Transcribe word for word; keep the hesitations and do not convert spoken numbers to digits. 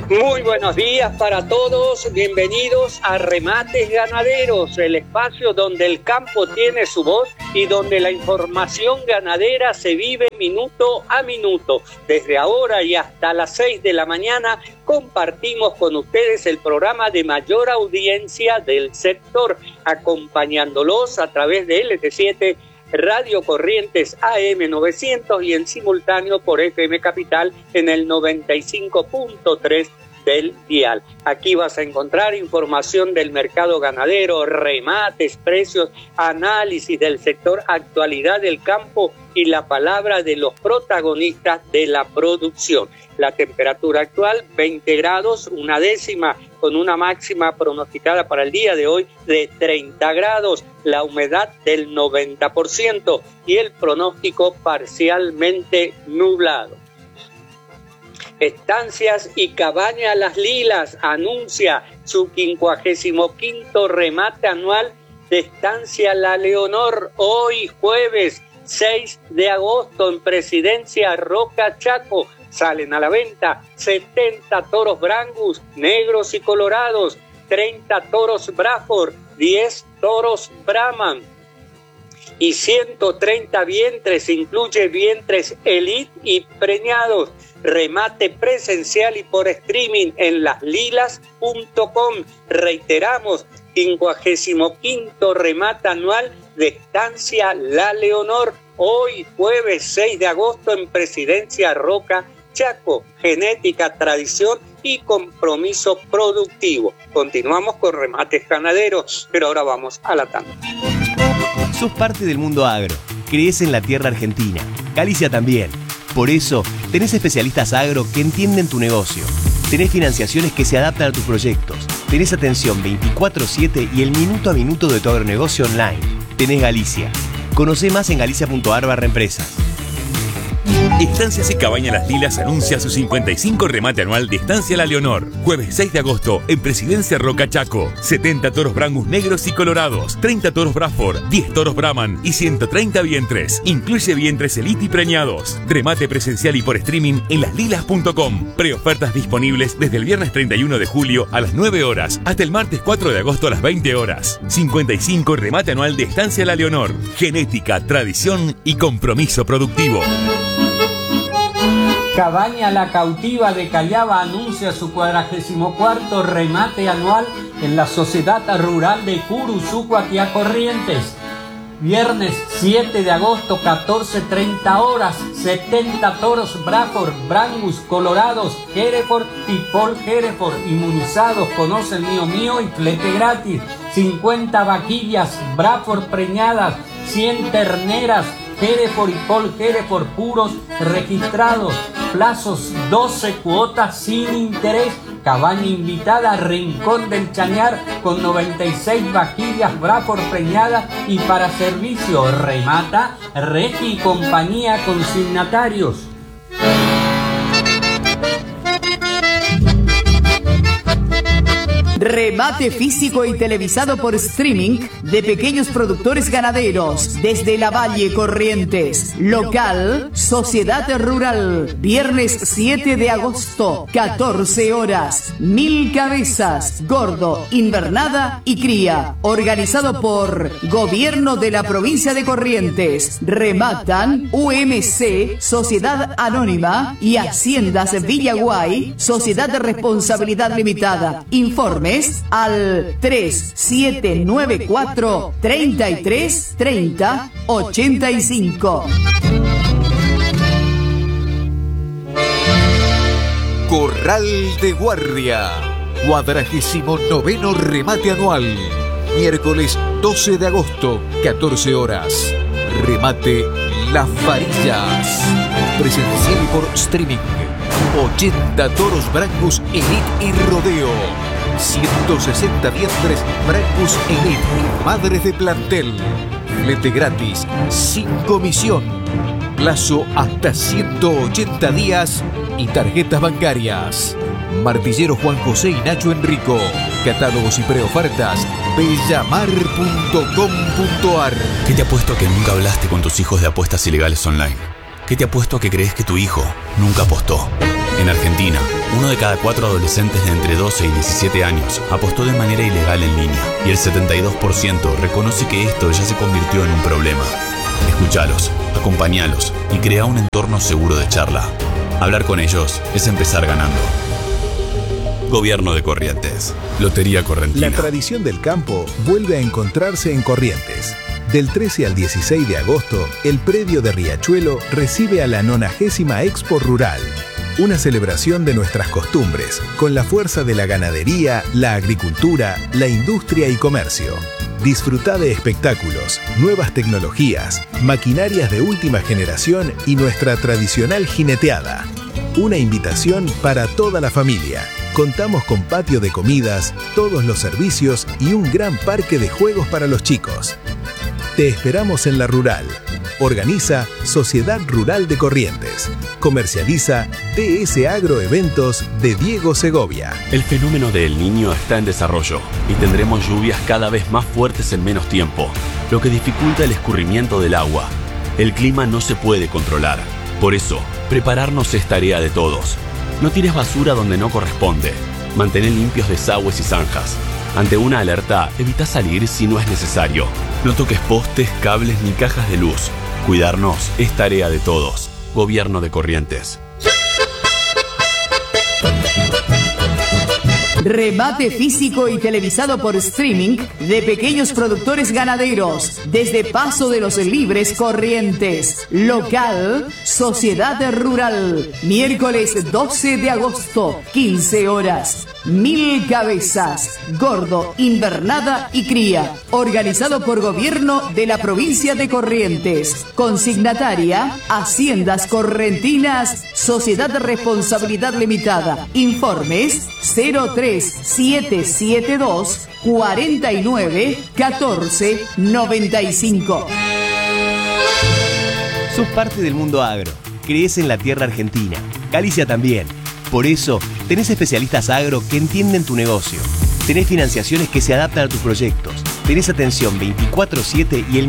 Muy buenos días para todos, bienvenidos a Remates Ganaderos, el espacio donde el campo tiene su voz y donde la información ganadera se vive minuto a minuto. Desde ahora y hasta las seis de la mañana compartimos con ustedes el programa de mayor audiencia del sector, acompañándolos a través de L T siete Radio Corrientes A M novecientos y en simultáneo por F M Capital en el noventa y cinco punto tres del dial. Aquí vas a encontrar información del mercado ganadero, remates, precios, análisis del sector, actualidad del campo y la palabra de los protagonistas de la producción. La temperatura actual, veinte grados, una décima, con una máxima pronosticada para el día de hoy de treinta grados, la humedad del noventa por ciento y el pronóstico parcialmente nublado. Estancias y Cabaña Las Lilas anuncia su quincuagésimo quinto remate anual de Estancia La Leonor, hoy jueves seis de agosto en Presidencia Roca Chaco. Salen a la venta setenta toros Brangus, negros y colorados, treinta toros Braford, diez toros Brahman y ciento treinta vientres, incluye vientres Elite y preñados. Remate presencial y por streaming en las lilas punto com. Reiteramos, quincuagésimo quinto remate anual de Estancia La Leonor, hoy jueves seis de agosto en Presidencia Roca Chaco. Genética, tradición y compromiso productivo. Continuamos con Remates Ganaderos, pero ahora vamos a la tanda. Sos parte del mundo agro, crees en la tierra argentina, Galicia también. Por eso, tenés especialistas agro que entienden tu negocio. Tenés financiaciones que se adaptan a tus proyectos. Tenés atención veinticuatro siete y el minuto a minuto de tu agronegocio online. Tenés Galicia. Conocé más en galicia punto a r barra empresas. Estancias y Cabaña Las Lilas anuncia su cincuenta y cinco remate anual de Estancia La Leonor. Jueves seis de agosto en Presidencia Roca Chaco. setenta toros Brangus negros y colorados, treinta toros Braford, diez toros Brahman y ciento treinta vientres. Incluye vientres Elite y preñados. Remate presencial y por streaming en las lilas punto com. Preofertas disponibles desde el viernes treinta y uno de julio a las nueve horas hasta el martes cuatro de agosto a las veinte horas. cincuenta y cinco remate anual de Estancia La Leonor. Genética, tradición y compromiso productivo. Cabaña La Cautiva de Callaba anuncia su cuadragésimo cuarto remate anual en la Sociedad Rural de Curuzucuatia Corrientes. Viernes siete de agosto, catorce treinta horas, setenta toros Braford, Brangus, colorados, Hereford y Paul Hereford, inmunizados, conoce el mío mío y flete gratis. cincuenta vaquillas Braford preñadas, cien terneras Hereford y Paul Hereford puros registrados. Plazos doce cuotas sin interés. Cabaña invitada Rincón del Chañar con noventa y seis vaquillas Braford preñadas y para servicio remata Regi y compañía consignatarios. Remate físico y televisado por streaming de pequeños productores ganaderos desde la Valle Corrientes. Local, Sociedad Rural. Viernes siete de agosto, catorce horas. Mil cabezas, gordo, invernada y cría. Organizado por Gobierno de la Provincia de Corrientes. Rematan U M C, Sociedad Anónima y Haciendas Villaguay, Sociedad de Responsabilidad Limitada. Informes al tres siete nueve cuatro, treinta y tres, treinta, ochenta y cinco. Corral de Guardia, cuadragésimo noveno remate anual, miércoles doce de agosto, catorce horas. Remate Las Varillas, presencial y por streaming. ochenta toros Brangus Elite y Rodeo, ciento sesenta vientres Brangus Elite, madres de plantel, flete gratis, sin comisión, plazo hasta ciento ochenta días y tarjetas bancarias. Martillero Juan José y Nacho Enrico. Catálogos y preofertas bellamar punto com punto ar. ¿Qué te apuesto a que nunca hablaste con tus hijos de apuestas ilegales online? ¿Qué te apuesto a que crees que tu hijo nunca apostó? En Argentina, Uno de cada cuatro adolescentes de entre doce y diecisiete años apostó de manera ilegal en línea y el setenta y dos por ciento reconoce que esto ya se convirtió en un problema. Escuchalos, acompañalos y crea un entorno seguro de charla. Hablar con ellos es empezar ganando. Gobierno de Corrientes. Lotería Correntina. La tradición del campo vuelve a encontrarse en Corrientes. Del trece al dieciséis de agosto, el predio de Riachuelo recibe a la nonagésima Expo Rural. Una celebración de nuestras costumbres, con la fuerza de la ganadería, la agricultura, la industria y comercio. Disfruta de espectáculos, nuevas tecnologías, maquinarias de última generación y nuestra tradicional jineteada. Una invitación para toda la familia. Contamos con patio de comidas, todos los servicios y un gran parque de juegos para los chicos. Te esperamos en la Rural. Organiza Sociedad Rural de Corrientes. Comercializa D S Agro Eventos de Diego Segovia. El fenómeno de El Niño está en desarrollo y tendremos lluvias cada vez más fuertes en menos tiempo, lo que dificulta el escurrimiento del agua. El clima no se puede controlar. Por eso, prepararnos es tarea de todos. No tires basura donde no corresponde. Mantén limpios desagües y zanjas. Ante una alerta, evita salir si no es necesario. No toques postes, cables ni cajas de luz. Cuidarnos es tarea de todos. Gobierno de Corrientes. Remate físico y televisado por streaming de pequeños productores ganaderos desde Paso de los Libres, Corrientes. Local, Sociedad Rural. Miércoles doce de agosto, quince horas. Mil cabezas, gordo, invernada y cría. Organizado por Gobierno de la provincia de Corrientes. Consignataria, Haciendas Correntinas, Sociedad de Responsabilidad Limitada. Informes cero tres siete siete dos cuarenta y nueve catorce noventa y cinco. Sos parte del mundo agro. Crees en la tierra argentina. Galicia también. Por eso, tenés especialistas agro que entienden tu negocio. Tenés financiaciones que se adaptan a tus proyectos. Tenés atención veinticuatro siete y el